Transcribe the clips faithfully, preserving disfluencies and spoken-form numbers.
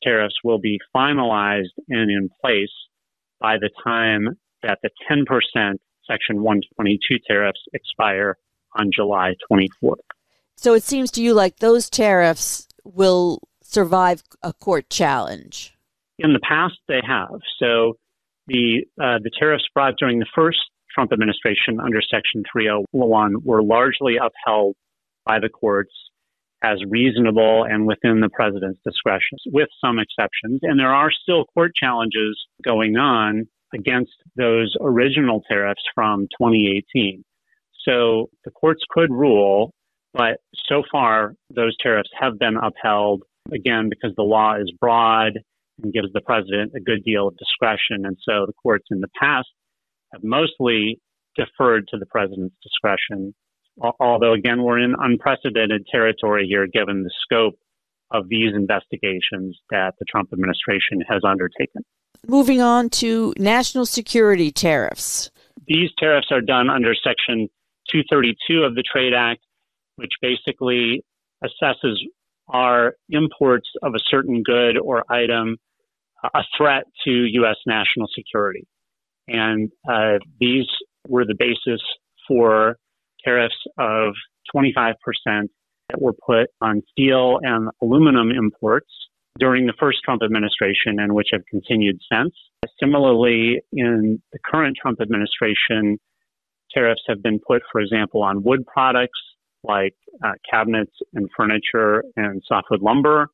tariffs will be finalized and in place by the time that the ten percent Section one twenty-two tariffs expire on July twenty-fourth. So it seems to you like those tariffs will survive a court challenge. In the past, they have. So the uh, the tariffs brought during the first Trump administration under Section three oh one were largely upheld by the courts as reasonable and within the president's discretion, with some exceptions. And there are still court challenges going on against those original tariffs from twenty eighteen. So the courts could rule, but so far those tariffs have been upheld, again, because the law is broad and gives the president a good deal of discretion. And so the courts in the past have mostly deferred to the president's discretion, although, again, we're in unprecedented territory here, given the scope of these investigations that the Trump administration has undertaken. Moving on to national security tariffs. These tariffs are done under Section two thirty-two of the Trade Act, which basically assesses are imports of a certain good or item a threat to U S national security. And uh, these were the basis for tariffs of twenty-five percent that were put on steel and aluminum imports during the first Trump administration and which have continued since. Similarly, in the current Trump administration, tariffs have been put, for example, on wood products like uh, cabinets and furniture and softwood lumber,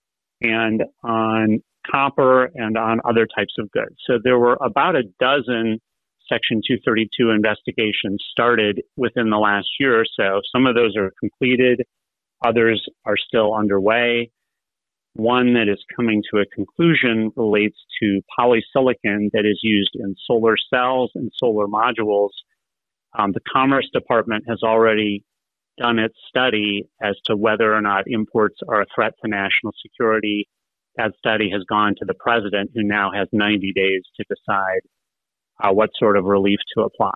and on copper and on other types of goods. So there were about a dozen Section two thirty-two investigations started within the last year or so. Some of those are completed. Others are still underway. One that is coming to a conclusion relates to polysilicon that is used in solar cells and solar modules. Um, the Commerce Department has already done its study as to whether or not imports are a threat to national security. That study has gone to the president, who now has ninety days to decide uh, what sort of relief to apply.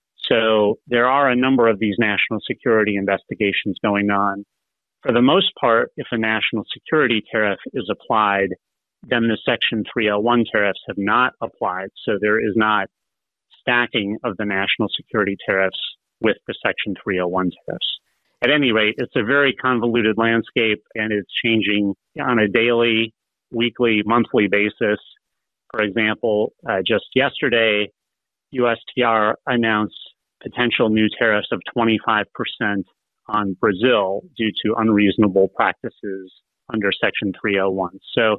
So there are a number of these national security investigations going on. For the most part, if a national security tariff is applied, then the Section three oh one tariffs have not applied. So there is not stacking of the national security tariffs with the Section three oh one tariffs. At any rate, it's a very convoluted landscape, and it's changing on a daily, weekly, monthly basis. For example, uh, just yesterday, U S T R announced potential new tariffs of twenty-five percent on Brazil due to unreasonable practices under Section three oh one. So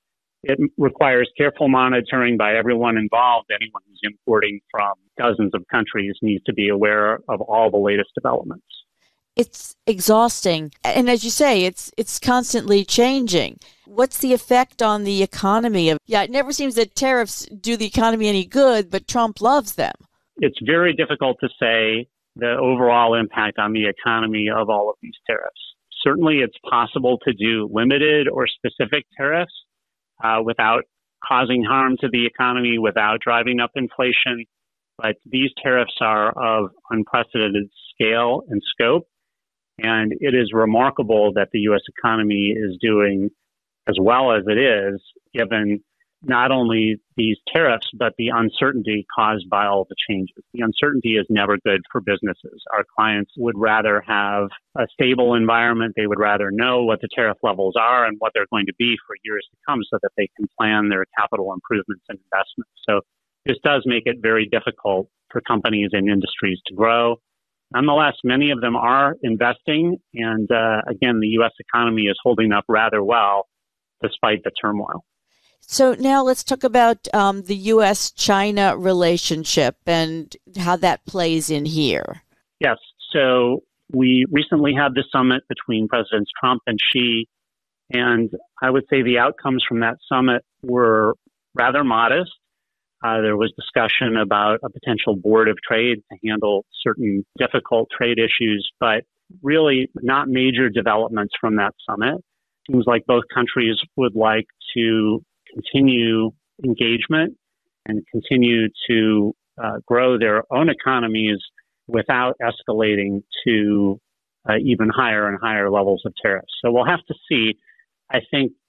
it requires careful monitoring by everyone involved. Anyone who's importing from dozens of countries needs to be aware of all the latest developments. It's exhausting. And as you say, it's it's constantly changing. What's the effect on the economy? Of Yeah, it never seems that tariffs do the economy any good, but Trump loves them. It's very difficult to say the overall impact on the economy of all of these tariffs. Certainly, it's possible to do limited or specific tariffs uh, without causing harm to the economy, without driving up inflation. But these tariffs are of unprecedented scale and scope. And it is remarkable that the U S economy is doing as well as it is, given not only these tariffs, but the uncertainty caused by all the changes. The uncertainty is never good for businesses. Our clients would rather have a stable environment. They would rather know what the tariff levels are and what they're going to be for years to come so that they can plan their capital improvements and investments. So this does make it very difficult for companies and industries to grow. Nonetheless, many of them are investing. And uh, again, the U S economy is holding up rather well despite the turmoil. So now let's talk about um, the U S China relationship and how that plays in here. Yes. So we recently had the summit between Presidents Trump and Xi. And I would say the outcomes from that summit were rather modest. Uh, there was discussion about a potential board of trade to handle certain difficult trade issues, but really not major developments from that summit. Seems like both countries would like to continue engagement and continue to uh, grow their own economies without escalating to uh, even higher and higher levels of tariffs. So we'll have to see. I think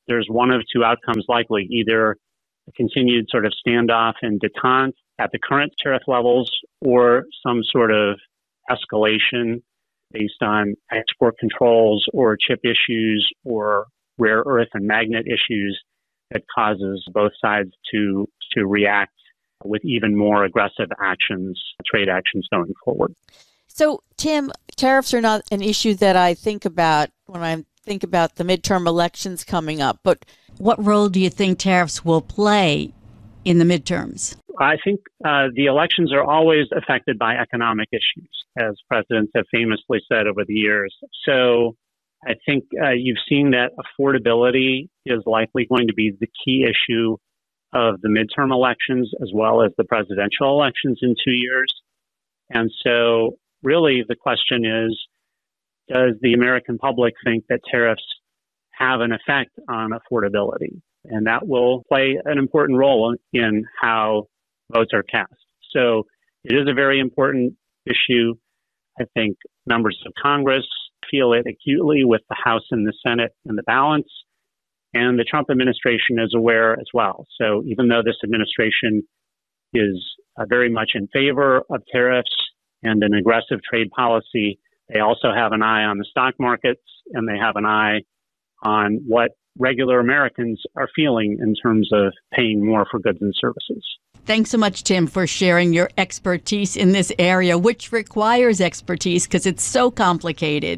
there's one of two outcomes likely, either a continued sort of standoff and detente at the current tariff levels or some sort of escalation based on export controls or chip issues or rare earth and magnet issues that causes both sides to to react with even more aggressive actions, trade actions going forward. So, Tim, tariffs are not an issue that I think about when I think about the midterm elections coming up, but what role do you think tariffs will play in the midterms? I think uh, the elections are always affected by economic issues, as presidents have famously said over the years. So I think uh, you've seen that affordability is likely going to be the key issue of the midterm elections as well as the presidential elections in two years. And so really the question is, does the American public think that tariffs have an effect on affordability? And that will play an important role in how votes are cast. So it is a very important issue. I think members of Congress feel it acutely with the House and the Senate in the balance. And the Trump administration is aware as well. So even though this administration is uh, very much in favor of tariffs and an aggressive trade policy, they also have an eye on the stock markets and they have an eye on what regular Americans are feeling in terms of paying more for goods and services. Thanks so much, Tim, for sharing your expertise in this area, which requires expertise because it's so complicated.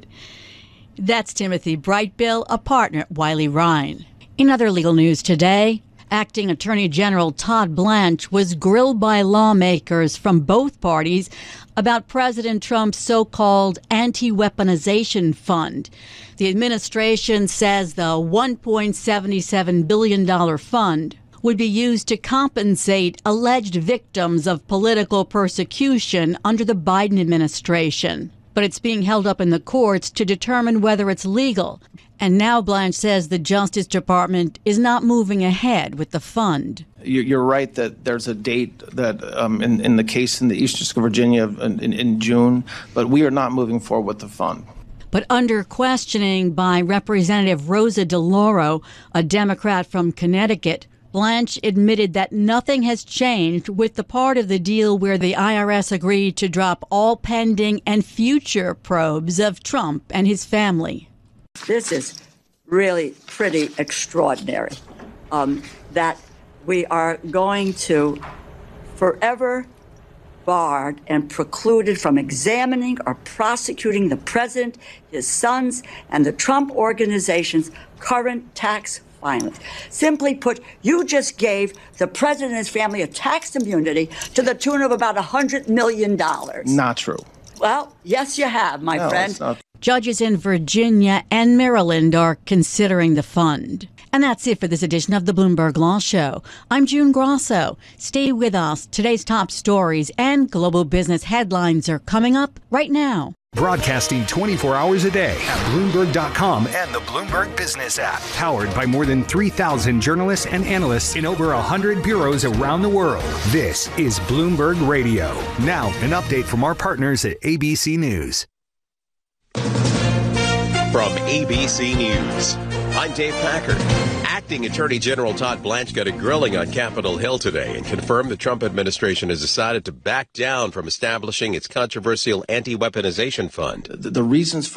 That's Timothy Brightbill, a partner at Wiley Rein. In other legal news today, Acting Attorney General Todd Blanche was grilled by lawmakers from both parties about President Trump's so-called anti-weaponization fund. The administration says the one point seven seven billion dollars fund would be used to compensate alleged victims of political persecution under the Biden administration. But it's being held up in the courts to determine whether it's legal. And now Blanche says the Justice Department is not moving ahead with the fund. You're right that there's a date that um, in, in the case in the Eastern District of Virginia in, in June, but we are not moving forward with the fund. But under questioning by Representative Rosa DeLauro, a Democrat from Connecticut, Blanche admitted that nothing has changed with the part of the deal where the I R S agreed to drop all pending and future probes of Trump and his family. This is really pretty extraordinary, um, that we are going to forever barred and precluded from examining or prosecuting the president, his sons, and the Trump organization's current tax filings. Simply put, you just gave the president and his family a tax immunity to the tune of about one hundred million dollars. Not true. Well, yes, you have, my no, friend. It's not. Judges in Virginia and Maryland are considering the fund. And that's it for this edition of the Bloomberg Law Show. I'm June Grosso. Stay with us. Today's top stories and global business headlines are coming up right now. Broadcasting twenty-four hours a day at Bloomberg dot com and the Bloomberg Business app. Powered by more than three thousand journalists and analysts in over one hundred bureaus around the world. This is Bloomberg Radio. Now, an update from our partners at A B C News. From A B C News, I'm Dave Packard. Acting Attorney General Todd Blanche got a grilling on Capitol Hill today and confirmed the Trump administration has decided to back down from establishing its controversial anti-weaponization fund. The, the reasons for